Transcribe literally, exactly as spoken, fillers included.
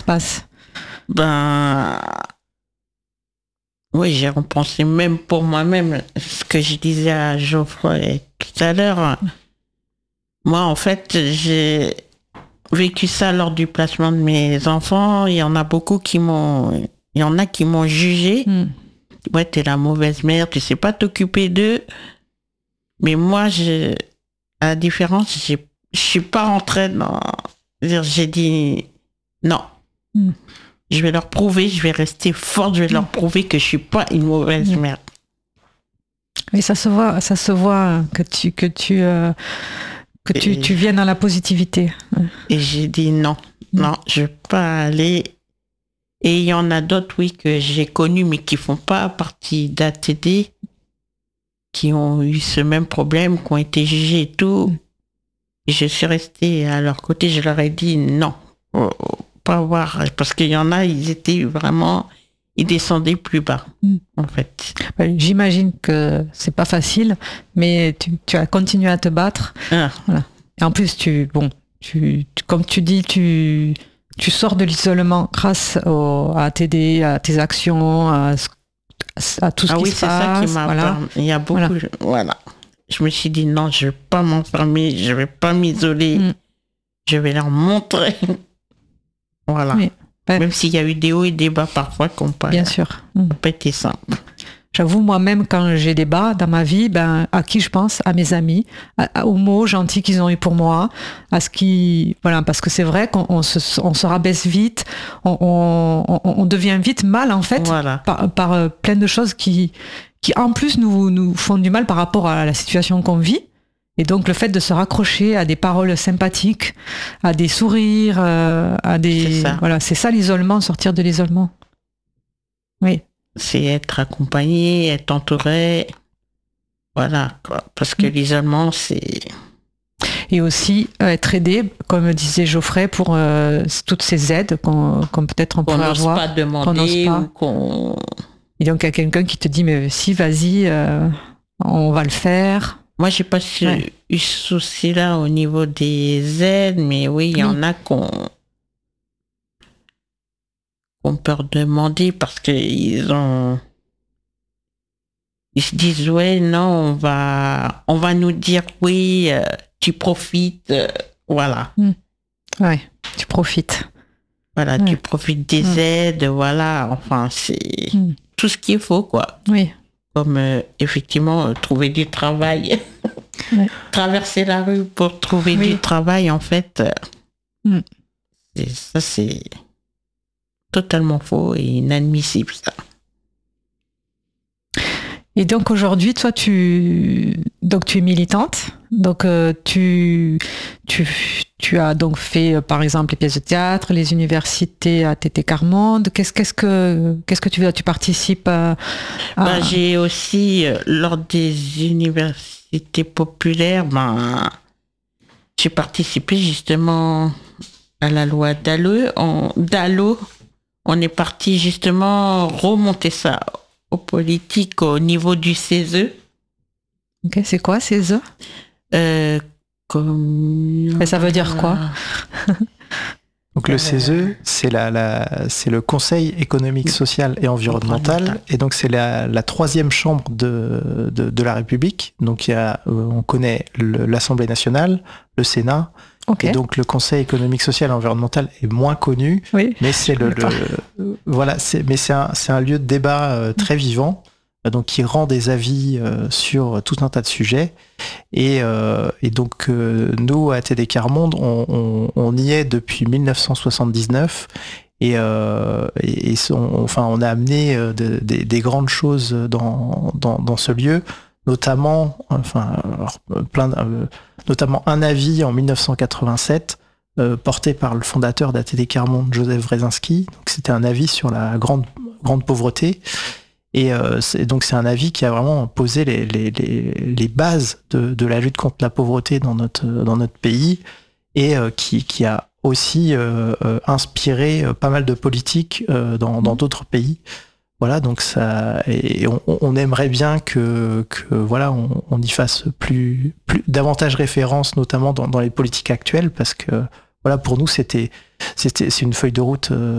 passe? Ben, oui, j'ai repensé même pour moi-même ce que je disais à Geoffroy tout à l'heure. Moi, en fait, j'ai vécu ça lors du placement de mes enfants. Il y en a beaucoup qui m'ont, il y en a qui m'ont jugé. Mm. Ouais, t'es la mauvaise mère, tu sais pas t'occuper d'eux. Mais moi, je, à la différence, j'ai, je suis pas rentrée dans, j'ai dit non. Mm. Je vais leur prouver, je vais rester forte, je vais mmh. leur prouver que je suis pas une mauvaise mère. Oui, ça se voit, ça se voit que tu que tu euh, que tu, tu viens dans la positivité. Et j'ai dit non, mmh. non, je vais pas aller. Et il y en a d'autres, oui, que j'ai connus, mais qui font pas partie d'A T D, qui ont eu ce même problème, qui ont été jugés et tout. Mmh. Et je suis restée à leur côté, je leur ai dit non. Oh, pas voir, parce qu'il y en a, ils étaient vraiment, ils descendaient plus bas, mm. en fait. J'imagine que c'est pas facile, mais tu, tu as continué à te battre. Ah. Voilà. Et en plus, tu, bon, tu, tu, comme tu dis, tu, tu sors de l'isolement grâce au, à T D, à tes actions, à, à tout ce ah qui oui, se passe. Ah oui, c'est ça qui m'a voilà. Parlé. Il y a beaucoup, voilà. Je, voilà. Je me suis dit non, je vais pas m'enfermer, je vais pas m'isoler, mm. je vais leur montrer. Voilà. Oui. Ouais. Même s'il y a eu des hauts et des bas parfois qu'on pas. Bien sûr. Ça n'a pas été simple. J'avoue, moi-même, quand j'ai des bas dans ma vie, ben, à qui je pense? À mes amis, à, à, aux mots gentils qu'ils ont eu pour moi, à ce qui, voilà, parce que c'est vrai qu'on on se, on se rabaisse vite, on, on, on devient vite mal, en fait, voilà. par, par euh, plein de choses qui, qui, en plus, nous, nous font du mal par rapport à la situation qu'on vit. Et donc, le fait de se raccrocher à des paroles sympathiques, à des sourires, euh, à des... C'est ça. Voilà, c'est ça l'isolement, sortir de l'isolement. Oui. C'est être accompagné, être entouré. Voilà, quoi. Parce que mmh. l'isolement, c'est... Et aussi euh, être aidé, comme disait Geoffrey, pour euh, toutes ces aides qu'on, qu'on peut-être on qu'on pourrait n'ose avoir. Pas demander, qu'on n'ose pas ou qu'on... Et donc, il y a quelqu'un qui te dit, mais si, vas-y, euh, on va le faire. Moi, j'ai pas ouais. eu ce souci-là au niveau des aides, mais oui, il y oui. en a qu'on, qu'on peut demander parce qu'ils ont, ils se disent ouais, non, on va, on va nous dire oui, euh, tu profites, euh, voilà. Mmh. Ouais, tu profites. Voilà, ouais. tu profites des mmh. aides, voilà. Enfin, c'est mmh. tout ce qu'il faut, quoi. Oui. Comme euh, effectivement euh, trouver du travail. Ouais. Traverser la rue pour trouver oui. du travail, en fait, mm. c'est, ça c'est totalement faux et inadmissible, ça. Et donc aujourd'hui, toi, tu, donc, tu es militante, donc euh, tu, tu, tu as donc fait, euh, par exemple, les pièces de théâtre, les universités à T T Carmonde. Qu'est-ce, qu'est-ce, que, qu'est-ce que tu veux? Tu participes à... à... Ben, j'ai aussi, euh, lors des universités populaires, ben, j'ai participé justement à la loi Dallot. On, Dallot, on est parti justement remonter ça aux politiques au niveau du C E S E. Ok, c'est quoi C E S E? euh, comme... Mais ça veut dire quoi? Donc le C E S E, c'est, la, la, c'est le Conseil économique, social et environnemental, et donc c'est la, la troisième chambre de, de, de la République. Donc il y a, on connaît le, l'Assemblée nationale, le Sénat, okay. Et donc le Conseil économique, social et environnemental est moins connu, oui, mais c'est le, le voilà, c'est, mais c'est un, c'est un lieu de débat euh, très vivant, donc qui rend des avis euh, sur tout un tas de sujets. Et, euh, et donc euh, nous à T D Carmonde, on, on, on y est depuis dix-neuf cent soixante-dix-neuf et, euh, et, et on, enfin on a amené euh, de, de, des grandes choses dans, dans, dans ce lieu, notamment enfin alors, plein de, euh, notamment un avis en dix-neuf cent quatre-vingt-sept euh, porté par le fondateur d'A T D Carmonde, Joseph Wresinski. Donc c'était un avis sur la grande grande pauvreté. Et euh, c'est, donc c'est un avis qui a vraiment posé les, les, les, les bases de, de la lutte contre la pauvreté dans notre, dans notre pays et euh, qui, qui a aussi euh, euh, inspiré euh, pas mal de politiques euh, dans, dans d'autres pays. Voilà, donc ça, et on, on aimerait bien que, que voilà, on, on y fasse plus, plus davantage référence, notamment dans, dans les politiques actuelles, parce que voilà, pour nous c'était, c'était c'est une feuille de route. Euh,